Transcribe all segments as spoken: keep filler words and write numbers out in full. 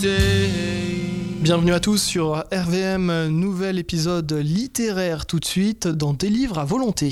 Bienvenue à tous sur R V M, nouvel épisode littéraire tout de suite dans Des livres à volonté.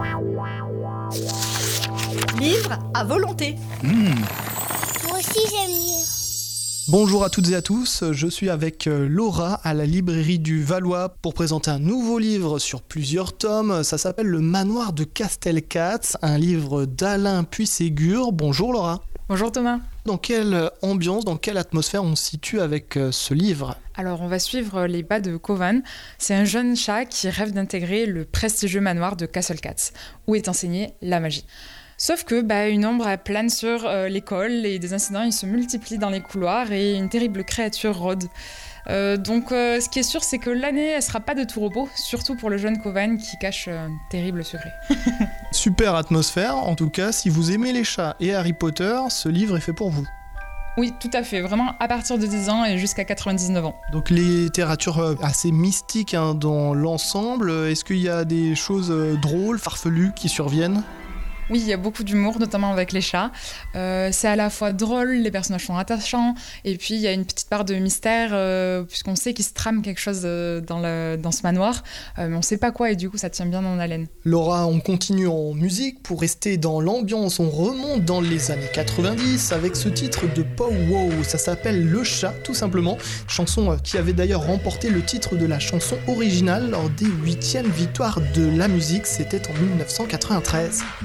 Livres à volonté. Mmh. Moi aussi j'aime lire. Bonjour à toutes et à tous, je suis avec Laura à la librairie du Valois pour présenter un nouveau livre sur plusieurs tomes. Ça s'appelle Le Manoir de Castelcats, un livre d'Alain Puisségur. Bonjour Laura. Bonjour Thomas. Dans quelle ambiance, dans quelle atmosphère on se situe avec ce livre ? Alors on va suivre les pas de Kovan. C'est un jeune chat qui rêve d'intégrer le prestigieux manoir de Castelcats, où est enseignée la magie. Sauf que bah, une ombre elle plane sur euh, l'école et des incidents ils se multiplient dans les couloirs et une terrible créature rôde. Euh, donc euh, ce qui est sûr c'est que l'année elle sera pas de tout repos, surtout pour le jeune Kovan qui cache un terrible secret. Super atmosphère, en tout cas si vous aimez les chats et Harry Potter, ce livre est fait pour vous. Oui, tout à fait, vraiment à partir de dix ans et jusqu'à quatre-vingt-dix-neuf ans. Donc littérature assez mystique hein, dans l'ensemble, est-ce qu'il y a des choses drôles, farfelues qui surviennent ? Oui, il y a beaucoup d'humour, notamment avec les chats. Euh, c'est à la fois drôle, les personnages sont attachants, et puis il y a une petite part de mystère, euh, puisqu'on sait qu'il se trame quelque chose euh, dans, le, dans ce manoir, euh, mais on ne sait pas quoi, et du coup ça tient bien en haleine. Laura, on continue en musique. Pour rester dans l'ambiance, on remonte dans les années quatre-vingt-dix avec ce titre de Pow Wow. Ça s'appelle Le Chat, tout simplement. Chanson qui avait d'ailleurs remporté le titre de la chanson originale lors des huitièmes victoires de la musique. C'était en dix-neuf cent quatre-vingt-treize.